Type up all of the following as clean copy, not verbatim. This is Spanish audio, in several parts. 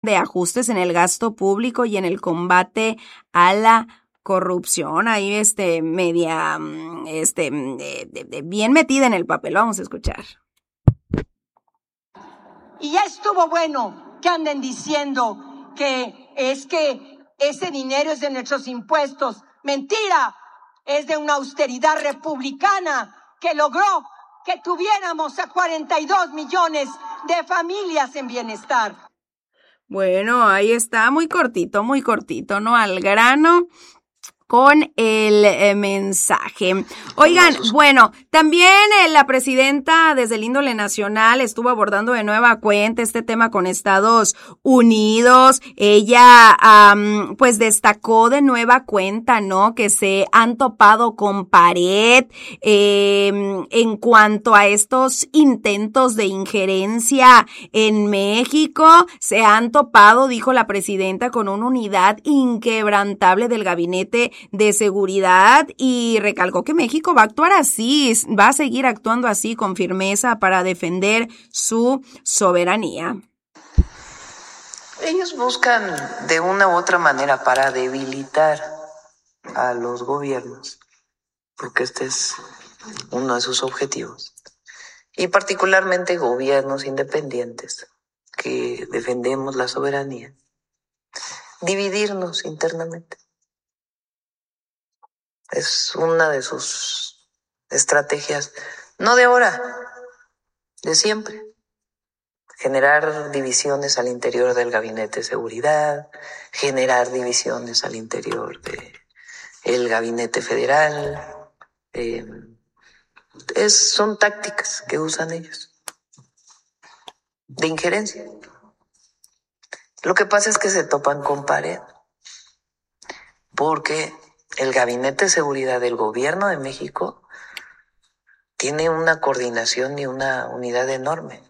de ajustes en el gasto público y en el combate a la corrupción. Ahí media bien metida en el papel. Vamos a escuchar. Y ya estuvo bueno que anden diciendo que ese dinero es de nuestros impuestos. Mentira, es de una austeridad republicana que logró que tuviéramos a 42 millones de familias en bienestar. Bueno, ahí está, muy cortito, ¿no? Al grano con el mensaje. Oigan, bueno, también la presidenta desde el índole nacional estuvo abordando de nueva cuenta este tema con Estados Unidos. Ella, pues destacó de nueva cuenta, ¿no? Que se han topado con pared, en cuanto a estos intentos de injerencia en México. Se han topado, dijo la presidenta, con una unidad inquebrantable del gabinete de seguridad, y recalcó que México va a actuar así, va a seguir actuando así con firmeza para defender su soberanía. Ellos buscan de una u otra manera para debilitar a los gobiernos, porque este es uno de sus objetivos, y particularmente gobiernos independientes que defendemos la soberanía, dividirnos internamente. Es una de sus estrategias, no de ahora, de siempre. Generar divisiones al interior del gabinete de seguridad, generar divisiones al interior del gabinete federal. Son tácticas que usan ellos de injerencia. Lo que pasa es que se topan con pared, porque el Gabinete de Seguridad del Gobierno de México tiene una coordinación y una unidad enorme.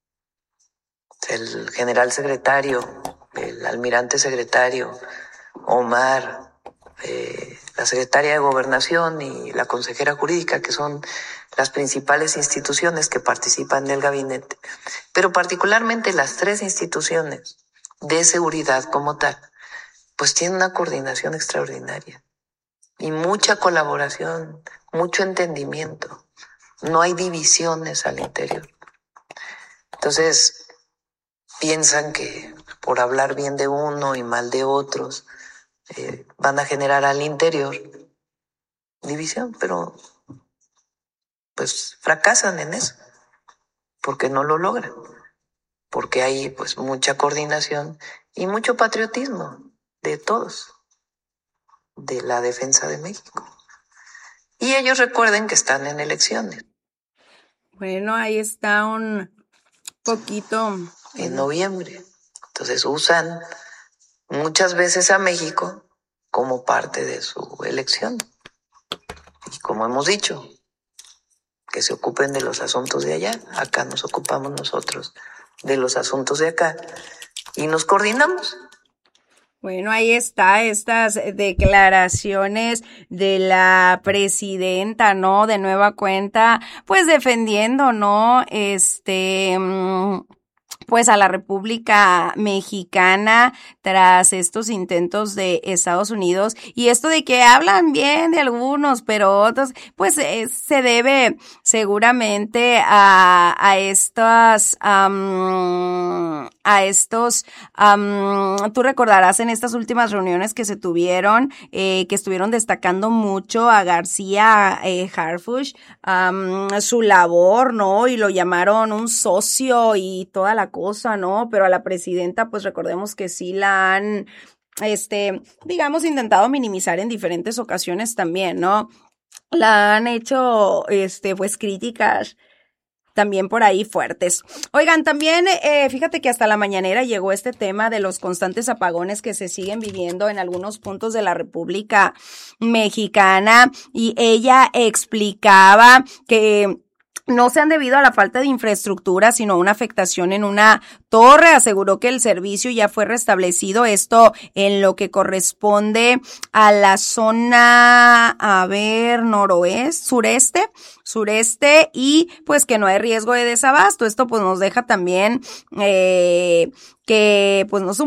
El general secretario, el almirante secretario, Omar, la secretaria de Gobernación y la consejera jurídica, que son las principales instituciones que participan del gabinete, pero particularmente las tres instituciones de seguridad como tal, pues tienen una coordinación extraordinaria. Y mucha colaboración, mucho entendimiento. No hay divisiones al interior. Entonces, piensan que por hablar bien de uno y mal de otros, van a generar al interior división, pero pues fracasan en eso, porque no lo logran, porque hay pues mucha coordinación y mucho patriotismo de todos, de la defensa de México. Y ellos recuerden que están en elecciones. Bueno, ahí está un poquito. En noviembre. Entonces usan muchas veces a México como parte de su elección. Y como hemos dicho, que se ocupen de los asuntos de allá. Acá nos ocupamos nosotros de los asuntos de acá y nos coordinamos. Bueno, ahí está, estas declaraciones de la presidenta, ¿no? De nueva cuenta, pues defendiendo, ¿no? Pues a la República Mexicana tras estos intentos de Estados Unidos, y esto de que hablan bien de algunos, pero otros, pues se debe seguramente a estos, tú recordarás en estas últimas reuniones que se tuvieron, que estuvieron destacando mucho a García Harfuch, su labor, ¿no? Y lo llamaron un socio y toda la cosa, ¿no? Pero a la presidenta, pues recordemos que sí la han, digamos, intentado minimizar en diferentes ocasiones también, ¿no? La han hecho, pues críticas también por ahí fuertes. Oigan, también fíjate que hasta la mañanera llegó este tema de los constantes apagones que se siguen viviendo en algunos puntos de la República Mexicana, y ella explicaba que no se han debido a la falta de infraestructura, sino a una afectación en una torre. Aseguró que el servicio ya fue restablecido, esto en lo que corresponde a la zona, sureste, y pues que no hay riesgo de desabasto. Esto pues nos deja también que pues no